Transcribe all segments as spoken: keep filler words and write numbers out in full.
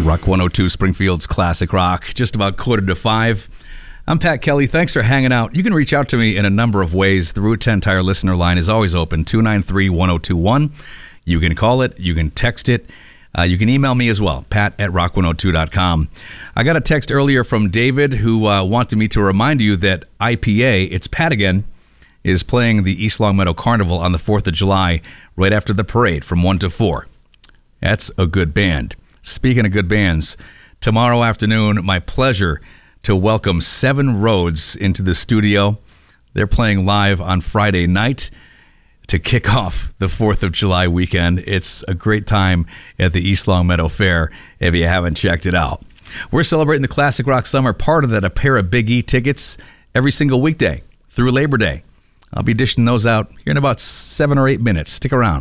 Rock one oh two, Springfield's Classic Rock, just about quarter to five. I'm Pat Kelly. Thanks for hanging out. You can reach out to me in a number of ways. The Route ten Tire listener line is always open, two nine three, one oh two one. You can call it. You can text it. Uh, you can email me as well, pat at rock one oh two dot com. I got a text earlier from David who uh, wanted me to remind you that I P A, it's Pat again, is playing the East Longmeadow Carnival on the fourth of July right after the parade from one to four. That's a good band. Speaking of good bands, tomorrow afternoon, my pleasure to welcome Seven Roads into the studio. They're playing live on Friday night to kick off the fourth of July weekend. It's a great time at the East Longmeadow Fair if you haven't checked it out. We're celebrating the Classic Rock Summer, part of that a pair of Big E tickets every single weekday through Labor Day. I'll be dishing those out here in about seven or eight minutes. Stick around.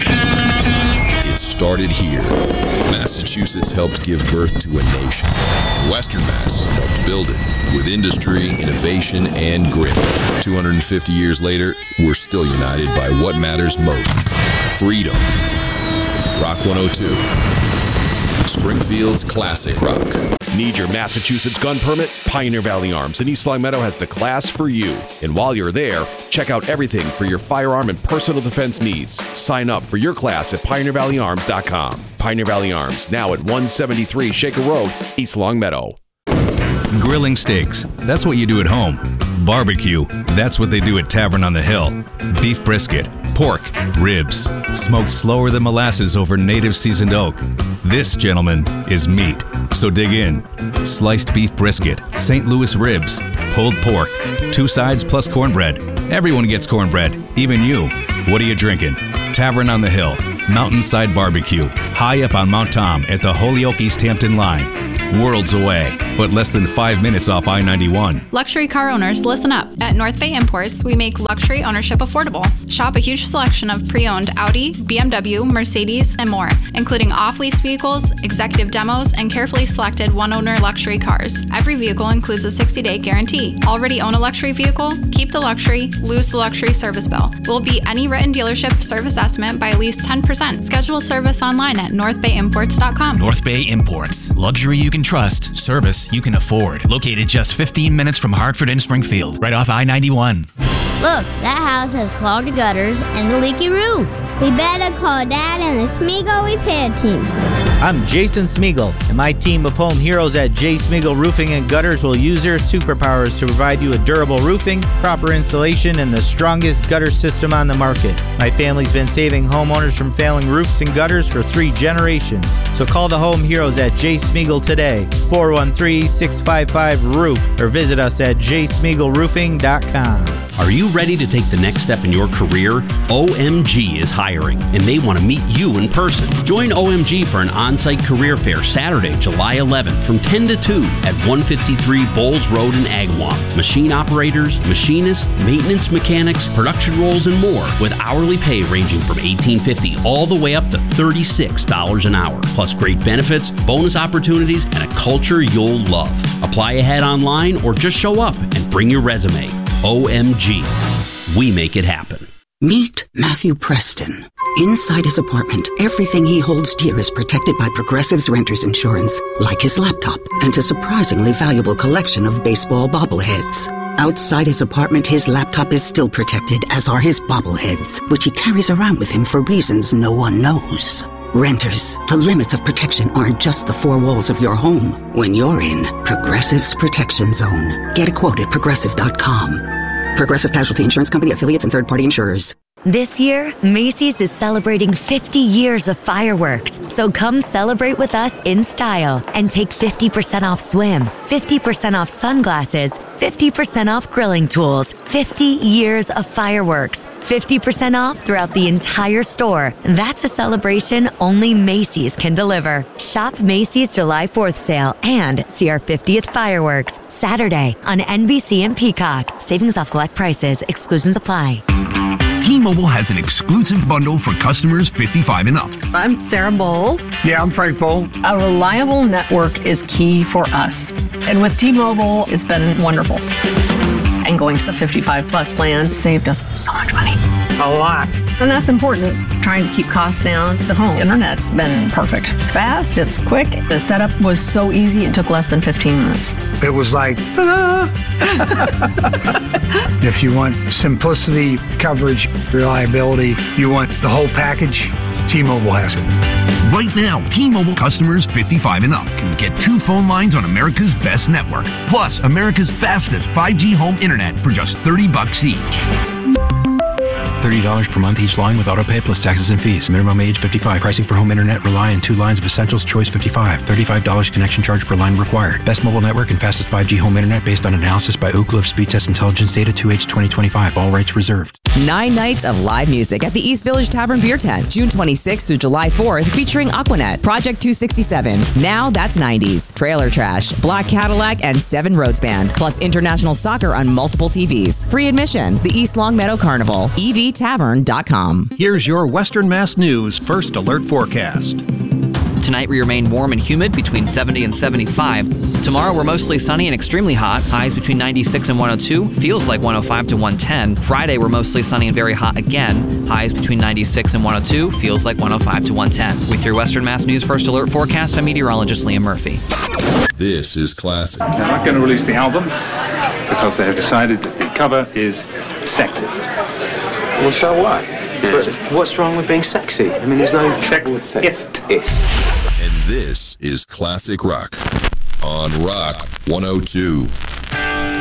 It started here. Massachusetts helped give birth to a nation, and Western Mass helped build it with industry, innovation, and grit. two hundred fifty years later, we're still united by what matters most: freedom. Rock one oh two, Springfield's Classic Rock. Need your Massachusetts gun permit? Pioneer Valley Arms in East Longmeadow has the class for you. And while you're there, check out everything for your firearm and personal defense needs. Sign up for your class at pioneer valley arms dot com. Pioneer Valley Arms, now at one seventy-three Shaker Road, East Longmeadow. Grilling steaks, that's what you do at home. Barbecue, that's what they do at Tavern on the Hill. Beef brisket, pork, ribs, smoked slower than molasses over native seasoned oak. This, gentlemen, is meat. So dig in. Sliced beef brisket, Saint Louis ribs, pulled pork, two sides plus cornbread. Everyone gets cornbread, even you. What are you drinking? Tavern on the Hill, Mountainside Barbecue, high up on Mount Tom at the Holyoke East Hampton line. Worlds away, but less than five minutes off I ninety-one. Luxury car owners, listen up. At North Bay Imports, we make luxury ownership affordable. Shop a huge selection of pre-owned Audi, B M W, Mercedes, and more, including off-lease vehicles, executive demos, and carefully selected one-owner luxury cars. Every vehicle includes a sixty-day guarantee. Already own a luxury vehicle? Keep the luxury, lose the luxury service bill. We'll beat any written dealership service estimate by at least ten percent. Schedule service online at north bay imports dot com. North Bay Imports. Luxury you can trust, service you can afford. Located just fifteen minutes from Hartford and Springfield, right off I ninety-one. Look, that house has clogged gutters and a leaky roof. We better call Dad and the Smeagol repair team. I'm Jason Smeagol, and my team of home heroes at J. Smeagol Roofing and Gutters will use their superpowers to provide you a durable roofing, proper insulation, and the strongest gutter system on the market. My family's been saving homeowners from failing roofs and gutters for three generations. So call the home heroes at J. Smeagol today, four one three, six five five, roof, or visit us at j smeagol roofing dot com. Are you ready to take the next step in your career? O M G is hiring, and they want to meet you in person. Join O M G for an on-site career fair Saturday, July eleventh from ten to two at one fifty-three Bowles Road in Agawam. Machine operators, machinists, maintenance mechanics, production roles, and more, with hourly pay ranging from eighteen fifty all the way up to thirty-six dollars an hour, plus great benefits, bonus opportunities, and a culture you'll love. Apply ahead online or just show up and bring your resume. O M G. We make it happen. Meet Matthew Preston. Inside his apartment, everything he holds dear is protected by Progressive's Renter's Insurance, like his laptop and a surprisingly valuable collection of baseball bobbleheads. Outside his apartment, his laptop is still protected, as are his bobbleheads, which he carries around with him for reasons no one knows. Renters, the limits of protection aren't just the four walls of your home. When you're in Progressive's Protection Zone, get a quote at progressive dot com. Progressive Casualty Insurance Company, affiliates, and third-party insurers. This year, Macy's is celebrating fifty years of fireworks. So come celebrate with us in style and take fifty percent off swim, fifty percent off sunglasses, fifty percent off grilling tools, fifty years of fireworks, fifty percent off throughout the entire store. That's a celebration only Macy's can deliver. Shop Macy's July fourth sale and see our fiftieth fireworks Saturday on N B C and Peacock. Savings off select prices. Exclusions apply. T-Mobile has an exclusive bundle for customers fifty-five and up. I'm Sarah Bowl. Yeah, I'm Frank Bowl. A reliable network is key for us. And with T-Mobile, it's been wonderful. And going to the fifty-five plus plan saved us so much money. a lot. And that's important, trying to keep costs down. The home internet's been perfect. It's fast, it's quick. The setup was so easy, it took less than fifteen minutes. It was like, ta-da! If you want simplicity, coverage, reliability, you want the whole package, T-Mobile has it. Right now, T-Mobile customers fifty-five and up can get two phone lines on America's best network, plus America's fastest five G home internet for just thirty bucks each. thirty dollars per month each line with autopay plus taxes and fees. Minimum age fifty-five. Pricing for home internet rely on two lines of Essentials Choice fifty-five. thirty-five dollars connection charge per line required. Best mobile network and fastest five G home internet based on analysis by Ookla of Speed Test Intelligence Data two H twenty twenty-five. All rights reserved. Nine nights of live music at the East Village Tavern Beer Tent, June twenty-sixth through July fourth, featuring Aquanet, Project two sixty-seven, Now That's nineties, Trailer Trash, Black Cadillac, and Seven Roads Band, plus international soccer on multiple T Vs. Free admission, the East Longmeadow Carnival, E V tavern dot com. Here's your Western Mass News First Alert forecast. Tonight we remain warm and humid between seventy and seventy-five. Tomorrow we're mostly sunny and extremely hot. Highs between ninety-six and one oh two. Feels like one oh five to one ten. Friday we're mostly sunny and very hot again. Highs between ninety-six and one oh two. Feels like one oh five to one ten. With your Western Mass News First Alert forecast, I'm meteorologist Liam Murphy. This is classic. They're not going to release the album because they have decided that the cover is sexist. Well, so what? Yes. But what's wrong with being sexy? I mean, there's no sexist. And this is Classic Rock on Rock one oh two.